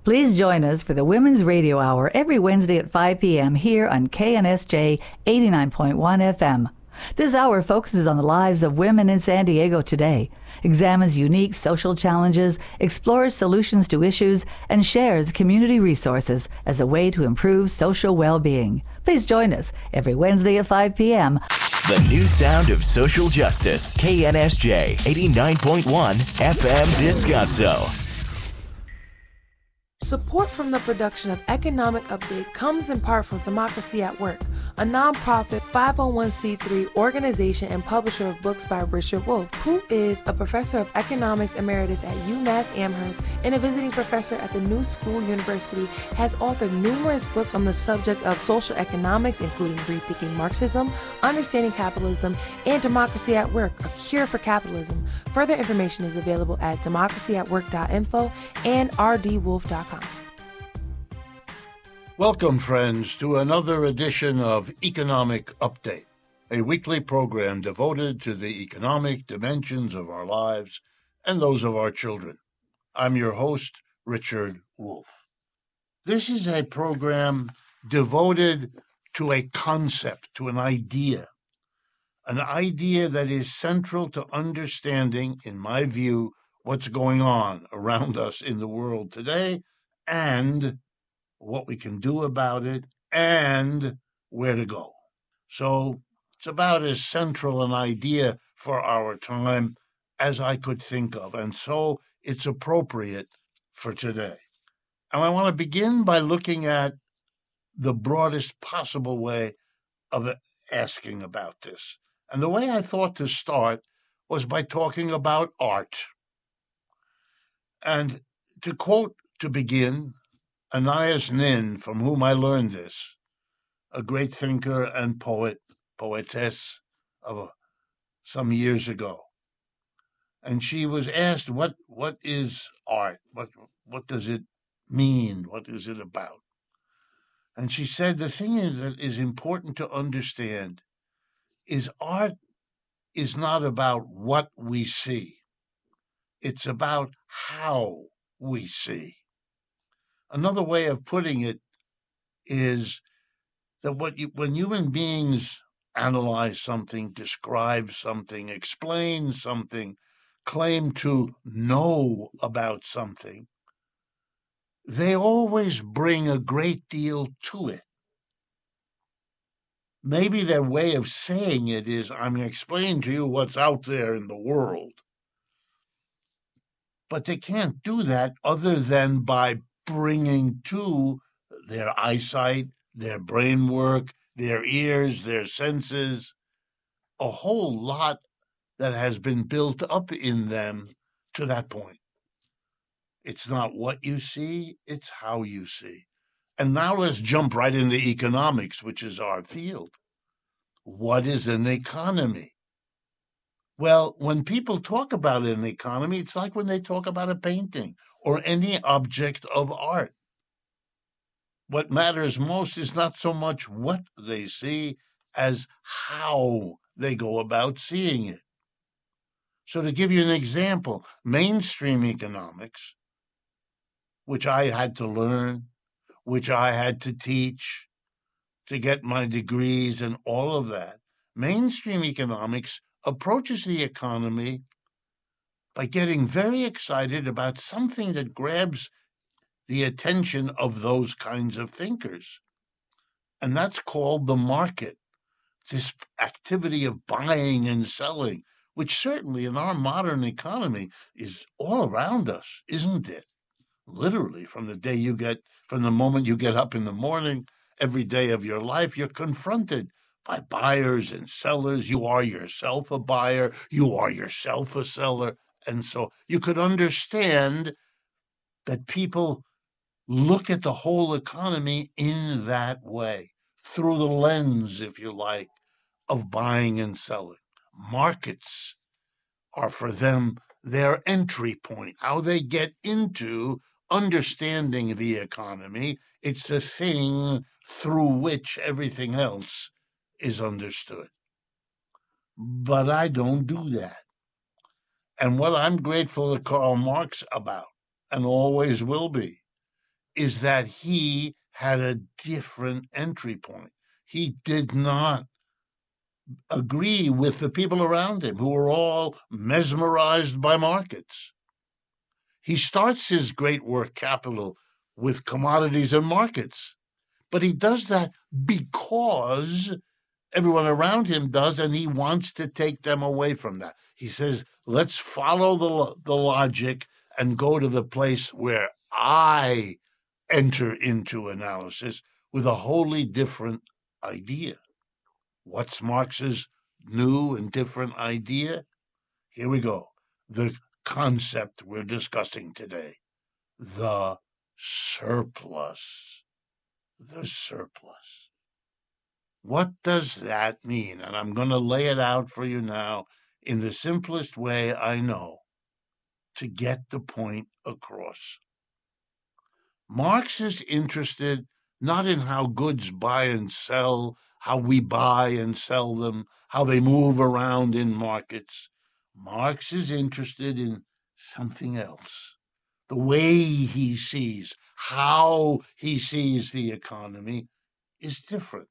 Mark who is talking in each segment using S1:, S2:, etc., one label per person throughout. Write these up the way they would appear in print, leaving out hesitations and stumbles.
S1: Please join us for the Women's Radio Hour every Wednesday at 5 p.m. here on KNSJ 89.1 FM. This hour focuses on the lives of women in San Diego today, examines unique social challenges, explores solutions to issues, and shares community resources as a way to improve social well-being. Please join us every Wednesday at 5 p.m.
S2: The new sound of social justice. KNSJ 89.1 FM Descanso.
S3: Support from the production of Economic Update comes in part from Democracy at Work, a nonprofit 501c3 organization and publisher of books by Richard Wolff, who is a professor of economics emeritus at UMass Amherst and a visiting professor at the New School University, has authored numerous books on the subject of social economics, including Rethinking Marxism, Understanding Capitalism, and Democracy at Work, A Cure for Capitalism. Further information is available at democracyatwork.info and rdwolf.com.
S4: Welcome, friends, to another edition of Economic Update, a weekly program devoted to the economic dimensions of our lives and those of our children. I'm your host, Richard Wolff. This is a program devoted to a concept, to an idea that is central to understanding, in my view, what's going on around us in the world today and what we can do about it and where to go. So it's about as central an idea for our time as I could think of, and so it's appropriate for today. And I want to begin by looking at the broadest possible way of asking about this. And the way I thought to start was by talking about art. And to quote to begin Anais Nin, from whom I learned this, a great thinker and poetess of some years ago. And she was asked, what is art? What does it mean? What is it about? And she said, the thing that is important to understand is art is not about what we see. It's about how we see. Another way of putting it is that when human beings analyze something, describe something, explain something, claim to know about something, they always bring a great deal to it. Maybe their way of saying it is, I'm going to explain to you what's out there in the world. But they can't do that other than by bringing to their eyesight, their brain work, their ears, their senses, a whole lot that has been built up in them to that point. It's not what you see, it's how you see. And now let's jump right into economics, which is our field. What is an economy? Well, when people talk about an economy, it's like when they talk about a painting or any object of art. What matters most is not so much what they see as how they go about seeing it. So to give you an example, mainstream economics, which I had to learn, which I had to teach to get my degrees and all of that, mainstream economics approaches the economy by getting very excited about something that grabs the attention of those kinds of thinkers. And that's called the market, this activity of buying and selling, which certainly in our modern economy is all around us, isn't it? Literally, from the moment you get up in the morning, every day of your life, you're confronted by buyers and sellers. You are yourself a buyer. You are yourself a seller. And so you could understand that people look at the whole economy in that way, through the lens, if you like, of buying and selling. Markets are for them their entry point, how they get into understanding the economy. It's the thing through which everything else is understood. But I don't do that. And what I'm grateful to Karl Marx about, and always will be, is that he had a different entry point. He did not agree with the people around him who were all mesmerized by markets. He starts his great work, Capital, with commodities and markets, but he does that because everyone around him does, and he wants to take them away from that. He says, let's follow the logic and go to the place where I enter into analysis with a wholly different idea. What's Marx's new and different idea? Here we go. The concept we're discussing today. The surplus. The surplus. What does that mean? And I'm going to lay it out for you now in the simplest way I know to get the point across. Marx is interested not in how goods buy and sell, how we buy and sell them, how they move around in markets. Marx is interested in something else. The way he sees, how he sees the economy is different.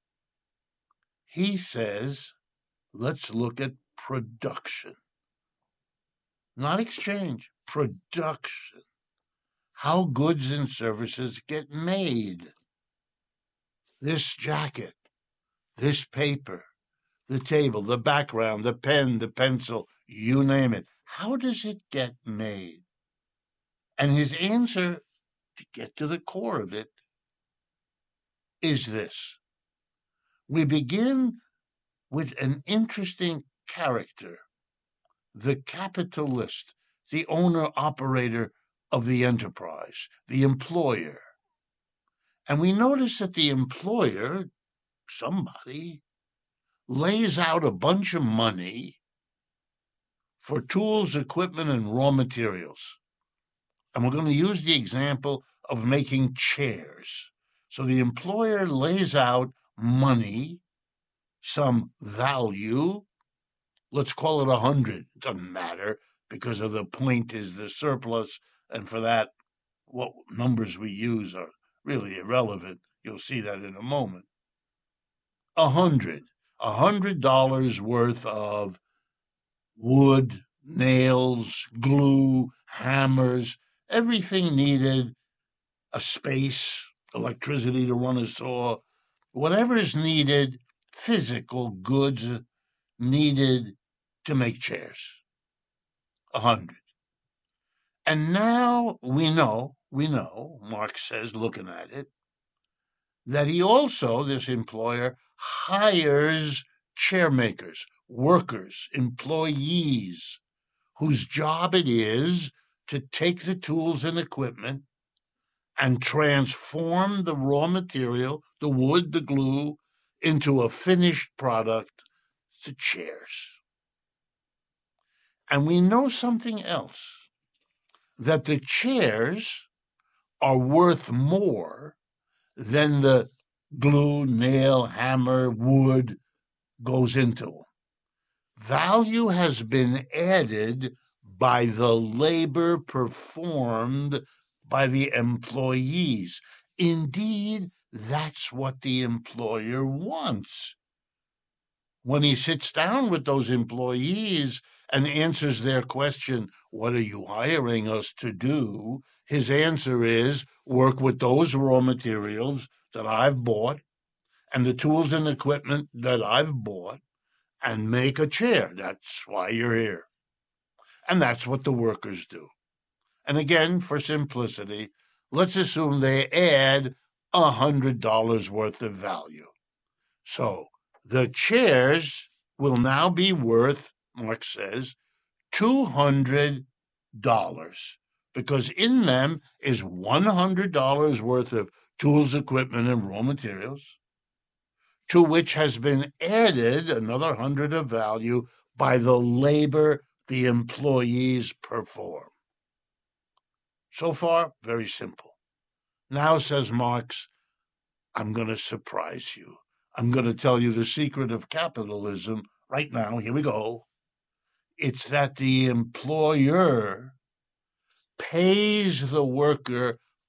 S4: He says, let's look at production. Not exchange, production. How goods and services get made. This jacket, this paper, the table, the background, the pen, the pencil, you name it. How does it get made? And his answer, to get to the core of it, is this. We begin with an interesting character, the capitalist, the owner-operator of the enterprise, the employer. And we notice that the employer, somebody, lays out a bunch of money for tools, equipment, and raw materials. And we're going to use the example of making chairs. So the employer lays out money, some value, let's call it 100. It doesn't matter because of the point is the surplus. And for that, what numbers we use are really irrelevant. You'll see that in a moment. $100 worth of wood, nails, glue, hammers, everything needed, a space, electricity to run a saw, whatever is needed, physical goods needed to make chairs. 100. And now we know, Marx says, looking at it, that he also, this employer, hires chair makers, workers, employees, whose job it is to take the tools and equipment and transform the raw material, the wood, the glue, into a finished product, the chairs. And we know something else, that the chairs are worth more than the glue, nail, hammer, wood goes into them. Value has been added by the labor performed by the employees. Indeed, that's what the employer wants. When he sits down with those employees and answers their question, what are you hiring us to do? His answer is, work with those raw materials that I've bought and the tools and equipment that I've bought and make a chair. That's why you're here. And that's what the workers do. And again, for simplicity, let's assume they add $100 worth of value. So the chairs will now be worth, Marx says, $200, because in them is $100 worth of tools, equipment, and raw materials, to which has been added another 100 of value by the labor the employees perform. So far, very simple. Now, says Marx, I'm going to surprise you. I'm going to tell you the secret of capitalism right now. Here we go. It's that the employer pays the worker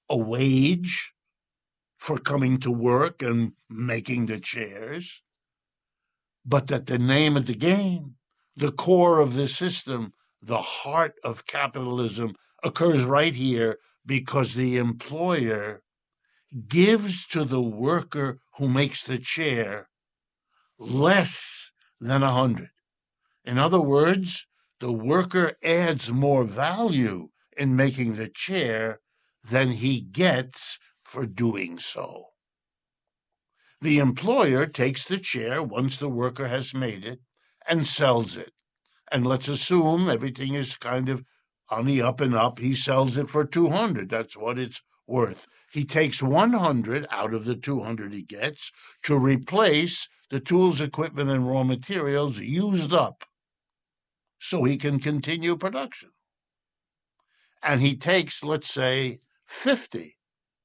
S4: a wage for coming to work and making the chairs, but that the name of the game, the core of the system, the heart of capitalism occurs right here because the employer gives to the worker who makes the chair less than 100. In other words, the worker adds more value in making the chair than he gets for doing so. The employer takes the chair once the worker has made it and sells it. And let's assume everything is kind of on the up and up. He sells it for 200. That's what it's worth. He takes 100 out of the 200 he gets to replace the tools, equipment, and raw materials used up so he can continue production. And he takes, let's say, 50.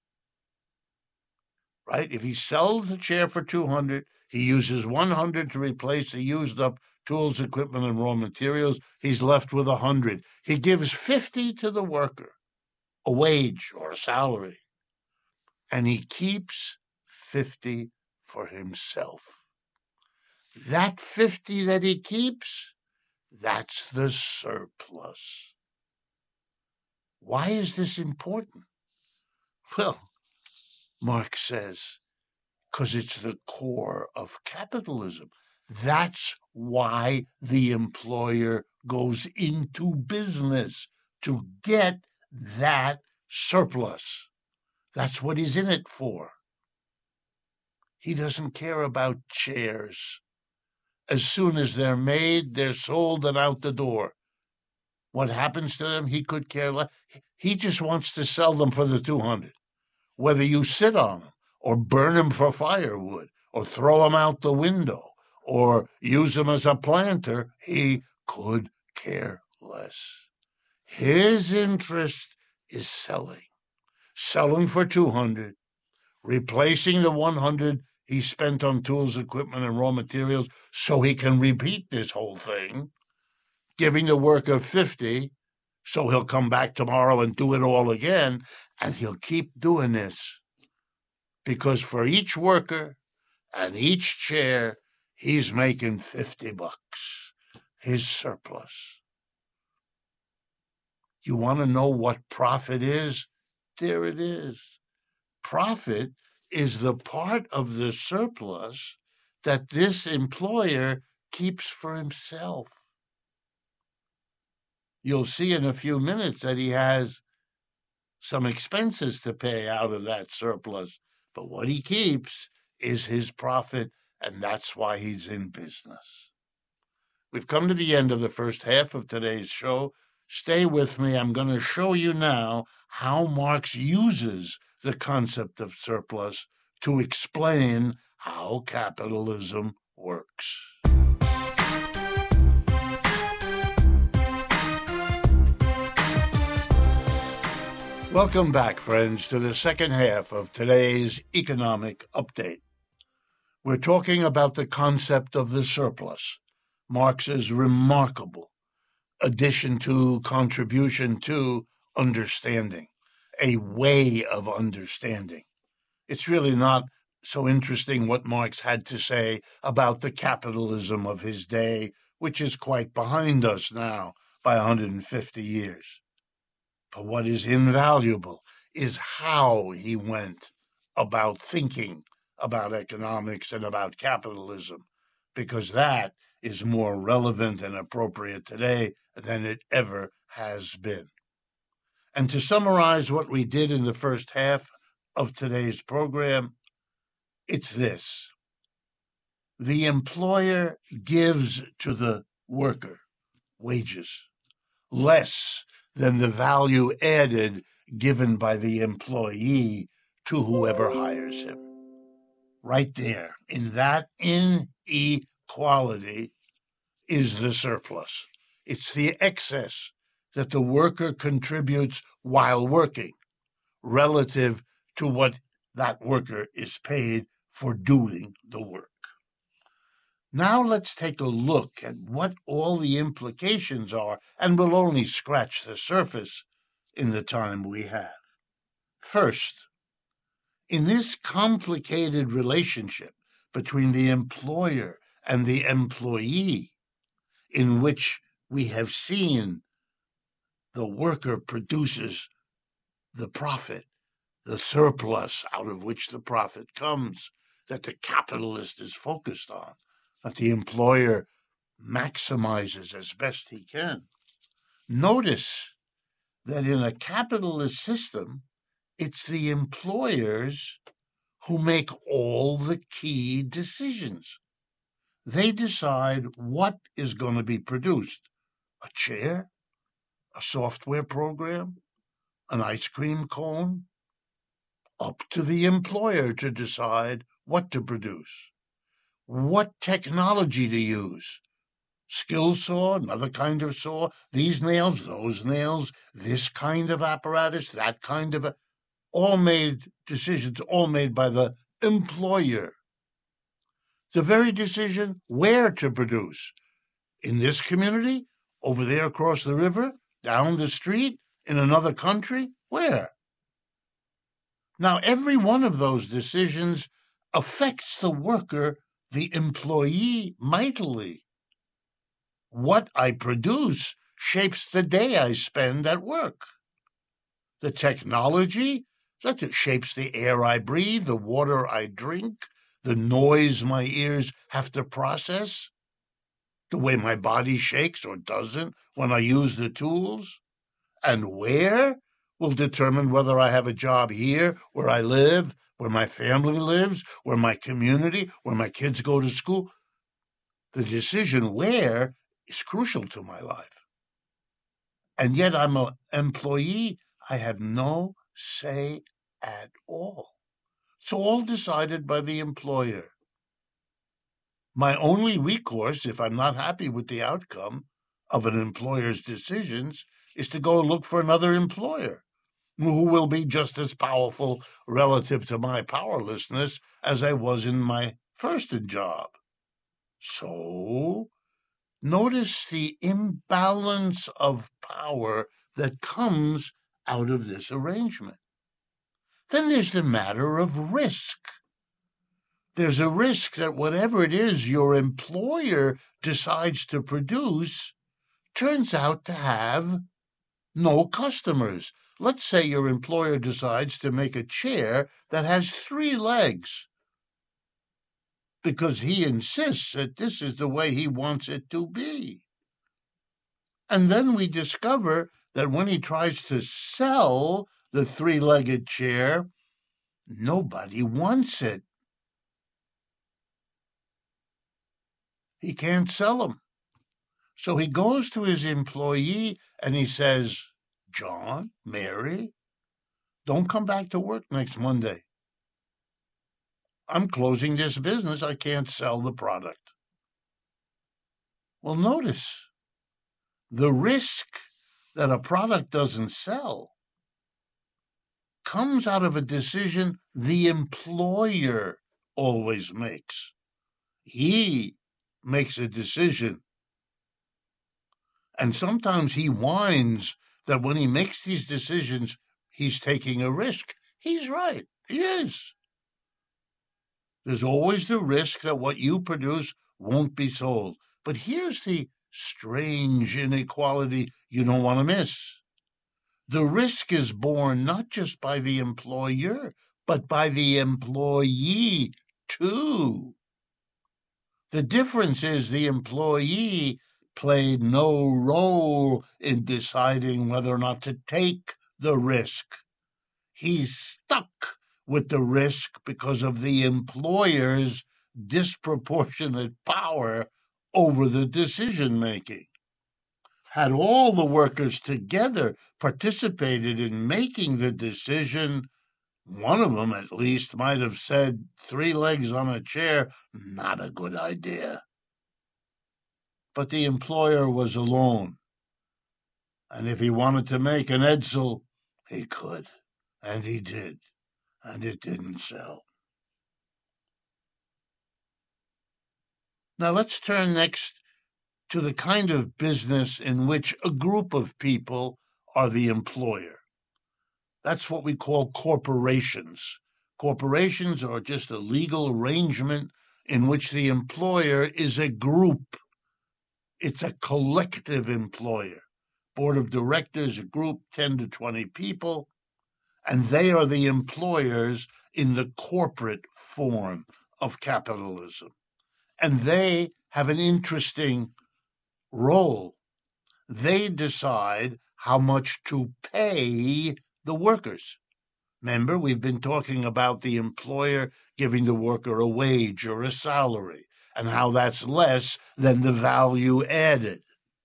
S4: Right? If he sells the chair for 200, he uses 100 to replace the used up tools, equipment, and raw materials. He's left with 100. He gives 50 to the worker, a wage or a salary, and he keeps 50 for himself. That 50 that he keeps, that's the surplus. Why is this important? Well, Marx says, because it's the core of capitalism. That's why the employer goes into business, to get that surplus. That's what he's in it for. He doesn't care about chairs. As soon as they're made, they're sold and out the door. What happens to them, he could care less. He just wants to sell them for the 200. Whether you sit on them, or burn them for firewood, or throw them out the window, or use them as a planter, he could care less. His interest is selling for 200, replacing the 100 he spent on tools, equipment, and raw materials so he can repeat this whole thing, giving the worker 50 so he'll come back tomorrow and do it all again, and he'll keep doing this because for each worker and each chair, he's making $50, his surplus. You want to know what profit is? There it is. Profit is the part of the surplus that this employer keeps for himself. You'll see in a few minutes that he has some expenses to pay out of that surplus, but what he keeps is his profit, and that's why he's in business. We've come to the end of the first half of today's show. Stay with me. I'm going to show you now how Marx uses the concept of surplus to explain how capitalism works. Welcome back, friends, to the second half of today's economic update. We're talking about the concept of the surplus, Marx's remarkable contribution to understanding, a way of understanding. It's really not so interesting what Marx had to say about the capitalism of his day, which is quite behind us now by 150 years. But what is invaluable is how he went about thinking about economics and about capitalism, because that is more relevant and appropriate today than it ever has been. And to summarize what we did in the first half of today's program, it's this. The employer gives to the worker wages less than the value added given by the employee to whoever hires him. Right there, in that inequality, is the surplus. It's the excess that the worker contributes while working relative to what that worker is paid for doing the work. Now let's take a look at what all the implications are, and we'll only scratch the surface in the time we have. First, in this complicated relationship between the employer and the employee, in which we have seen the worker produces the profit, the surplus out of which the profit comes, that the capitalist is focused on, that the employer maximizes as best he can. Notice that in a capitalist system, it's the employers who make all the key decisions. They decide what is going to be produced: a chair, a software program, an ice cream cone. Up to the employer to decide what to produce, what technology to use. Skill saw, another kind of saw, these nails, those nails, this kind of apparatus, that kind of... all made decisions, all made by the employer. The very decision where to produce. In this community, over there across the river, down the street, in another country, where? Now, every one of those decisions affects the worker, the employee, mightily. What I produce shapes the day I spend at work. The technology, that shapes the air I breathe, the water I drink, the noise my ears have to process, the way my body shakes or doesn't when I use the tools. And where will determine whether I have a job here, where I live, where my family lives, where my community, where my kids go to school. The decision where is crucial to my life. And yet I'm an employee. I have no say at all. It's all decided by the employer. My only recourse, if I'm not happy with the outcome of an employer's decisions, is to go look for another employer who will be just as powerful relative to my powerlessness as I was in my first job. So, notice the imbalance of power that comes out of this arrangement. Then there's the matter of risk. There's a risk that whatever it is your employer decides to produce turns out to have no customers. Let's say your employer decides to make a chair that has 3 legs because he insists that this is the way he wants it to be. And then we discover that when he tries to sell the 3-legged chair, nobody wants it. He can't sell them. So he goes to his employee and he says, John, Mary, don't come back to work next Monday. I'm closing this business. I can't sell the product. Well, notice the risk that a product doesn't sell comes out of a decision the employer always makes. He makes a decision. And sometimes he whines that when he makes these decisions, he's taking a risk. He's right. He is. There's always the risk that what you produce won't be sold. But here's the strange inequality you don't want to miss. The risk is borne not just by the employer, but by the employee too. The difference is the employee played no role in deciding whether or not to take the risk. He's stuck with the risk because of the employer's disproportionate power over the decision-making. Had all the workers together participated in making the decision, one of them at least might have said 3 legs on a chair, not a good idea. But the employer was alone. And if he wanted to make an Edsel, he could. And he did. And it didn't sell. Now let's turn next to the kind of business in which a group of people are the employer. That's what we call corporations. Corporations are just a legal arrangement in which the employer is a group. It's a collective employer. Board of directors, a group, 10 to 20 people, and they are the employers in the corporate form of capitalism. And they have an interesting role. They decide how much to pay the workers. Remember, we've been talking about the employer giving the worker a wage or a salary, and how that's less than the value added.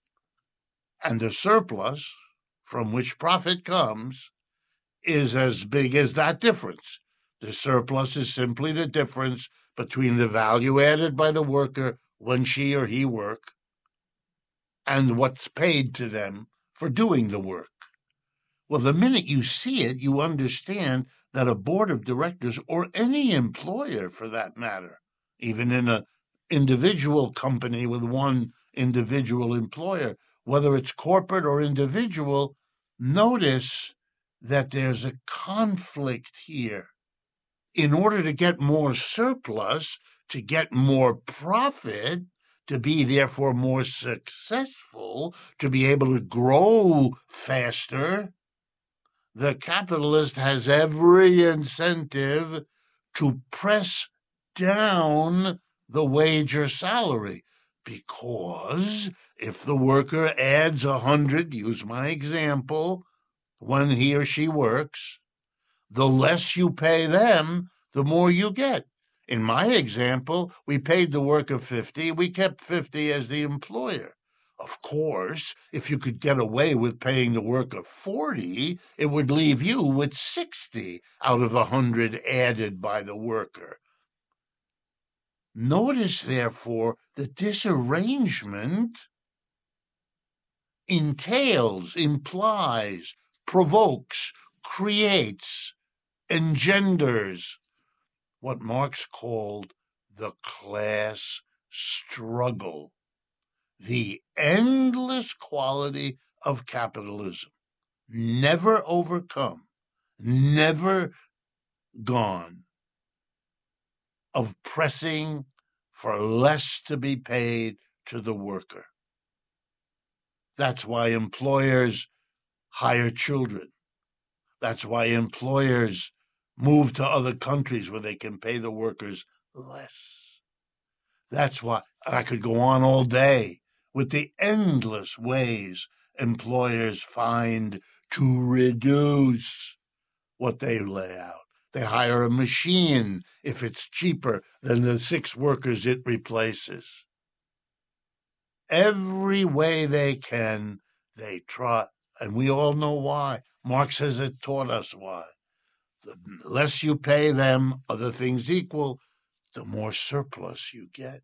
S4: And the surplus, from which profit comes, is as big as that difference. The surplus is simply the difference between the value added by the worker when she or he work and what's paid to them for doing the work. Well, the minute you see it, you understand that a board of directors, or any employer for that matter, even in an individual company with one individual employer, whether it's corporate or individual, notice that there's a conflict here. In order to get more surplus, to get more profit, to be therefore more successful, to be able to grow faster, the capitalist has every incentive to press down the wage or salary, because if the worker adds 100, use my example, when he or she works, the less you pay them, the more you get. In my example, we paid the worker 50, we kept 50 as the employer. Of course, if you could get away with paying the worker 40, it would leave you with 60 out of the 100 added by the worker. Notice, therefore, that this arrangement entails, implies, provokes, creates, engenders what Marx called the class struggle, the endless quality of capitalism, never overcome, never gone, of pressing for less to be paid to the worker. That's why employers hire children. That's why employers move to other countries where they can pay the workers less. That's why I could go on all day with the endless ways employers find to reduce what they lay out. They hire a machine if it's cheaper than the 6 workers it replaces. Every way they can, they try, and we all know why. Marx has taught us why. The less you pay them, other things equal, the more surplus you get.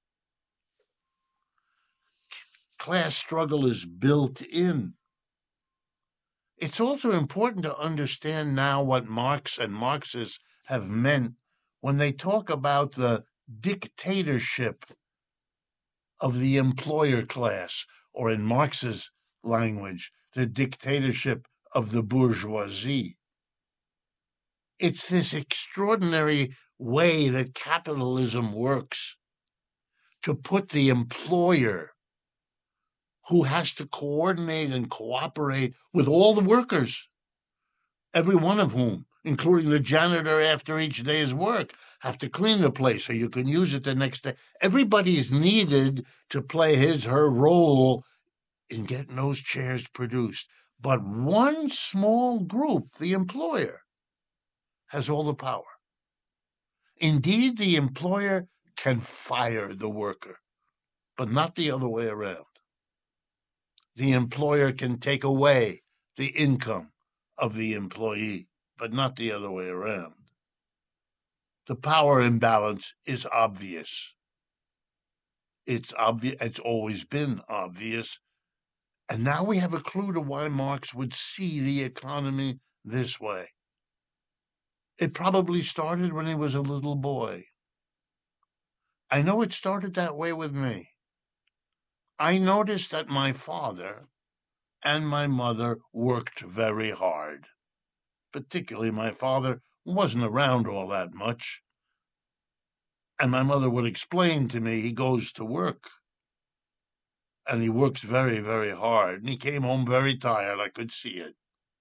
S4: Class struggle is built in. It's also important to understand now what Marx and Marxists have meant when they talk about the dictatorship of the employer class, or in Marx's language, the dictatorship of the bourgeoisie. It's this extraordinary way that capitalism works to put the employer, who has to coordinate and cooperate with all the workers, every one of whom, including the janitor after each day's work, have to clean the place so you can use it the next day. Everybody's needed to play his, her role in getting those chairs produced. But one small group, the employer, has all the power. Indeed, the employer can fire the worker, but not the other way around. The employer can take away the income of the employee, but not the other way around. The power imbalance is obvious. It's obvious. It's always been obvious. And now we have a clue to why Marx would see the economy this way. It probably started when he was a little boy. I know it started that way with me. I noticed that my father and my mother worked very hard. particularly my father, wasn't around all that much. And my mother would explain to me, he goes to work. And he works very, very hard. And he came home very tired. I could see it.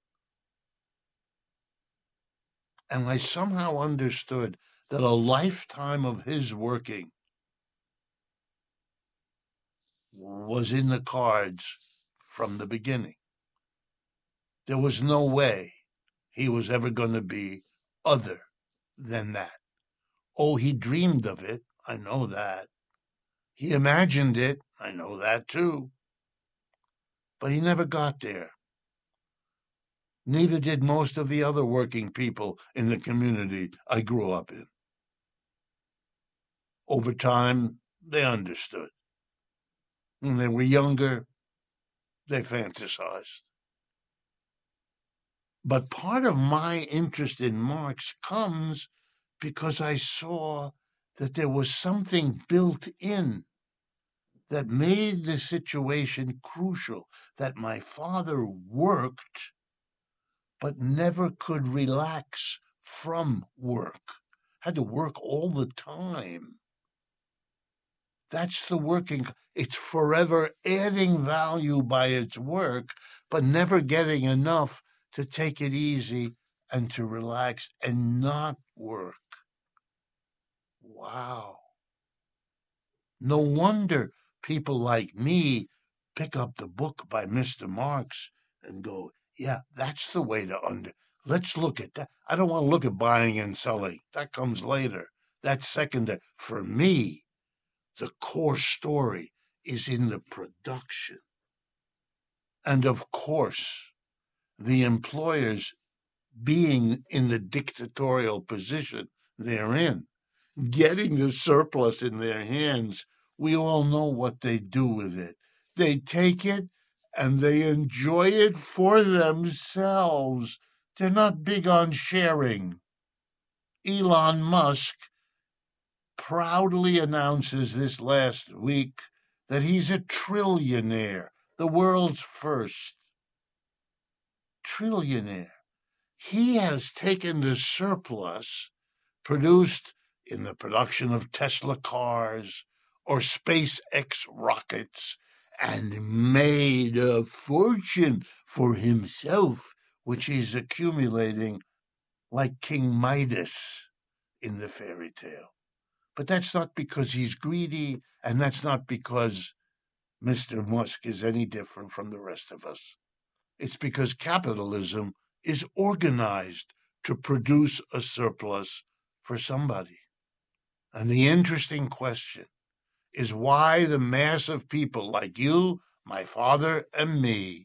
S4: And I somehow understood that a lifetime of his working was in the cards from the beginning. There was no way he was ever going to be other than that. Oh, he dreamed of it. I know that. He imagined it. I know that too. But he never got there. Neither did most of the other working people in the community I grew up in. Over time, they understood. When they were younger, they fantasized. But part of my interest in Marx comes because I saw that there was something built in that made the situation crucial, that my father worked but never could relax from work, had to work all the time. That's the working. It's forever adding value by its work, but never getting enough to take it easy and to relax and not work. Wow. No wonder people like me pick up the book by Mr. Marx and go, yeah, that's the way to let's look at that. I don't want to look at buying and selling. That comes later. That's secondary. For me, the core story is in the production. And of course, the employers being in the dictatorial position they're in, getting the surplus in their hands, we all know what they do with it. They take it and they enjoy it for themselves. They're not big on sharing. Elon Musk proudly announces this last week that he's a trillionaire, the world's first trillionaire. He has taken the surplus produced in the production of Tesla cars or SpaceX rockets and made a fortune for himself, which he's accumulating like King Midas in the fairy tale. But that's not because he's greedy, and that's not because Mr. Musk is any different from the rest of us. It's because capitalism is organized to produce a surplus for somebody. And the interesting question is why the mass of people like you, my father, and me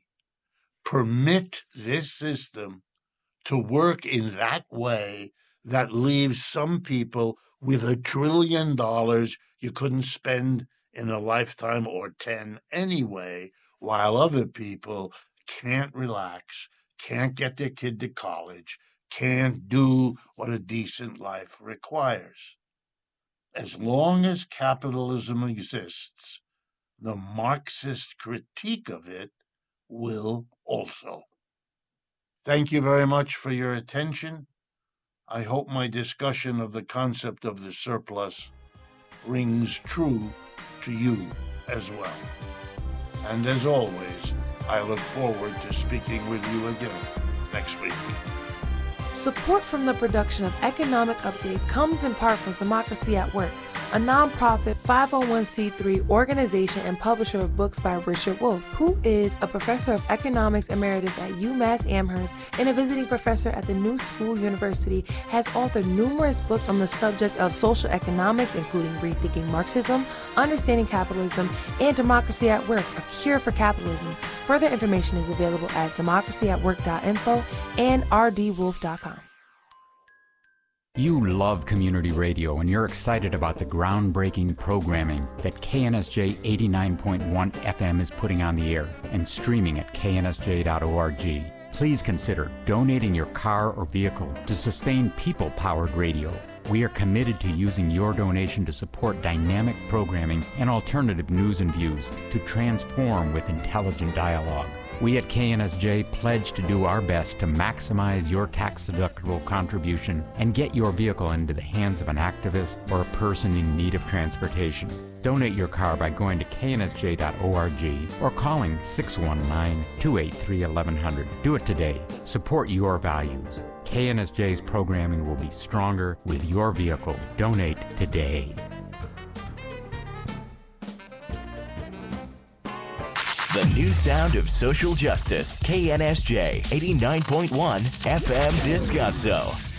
S4: permit this system to work in that way that leaves some people with $1 trillion you couldn't spend in a lifetime or 10 anyway, while other people can't relax, can't get their kid to college, can't do what a decent life requires. As long as capitalism exists, the Marxist critique of it will also. Thank you very much for your attention. I hope my discussion of the concept of the surplus rings true to you as well. And as always, I look forward to speaking with you again next week.
S3: Support from the production of Economic Update comes in part from Democracy at Work, a nonprofit 501c3 organization and publisher of books by Richard Wolff, who is a professor of economics emeritus at UMass Amherst and a visiting professor at the New School University, has authored numerous books on the subject of social economics, including Rethinking Marxism, Understanding Capitalism, and Democracy at Work, A Cure for Capitalism. Further information is available at democracyatwork.info and rdwolf.com.
S5: You love community radio and you're excited about the groundbreaking programming that KNSJ 89.1 FM is putting on the air and streaming at knsj.org. Please consider donating your car or vehicle to sustain people-powered radio. We are committed to using your donation to support dynamic programming and alternative news and views to transform with intelligent dialogue. We at KNSJ pledge to do our best to maximize your tax-deductible contribution and get your vehicle into the hands of an activist or a person in need of transportation. Donate your car by going to knsj.org or calling 619-283-1100. Do it today. Support your values. KNSJ's programming will be stronger with your vehicle. Donate today.
S2: The new sound of social justice. KNSJ 89.1 FM Descanso.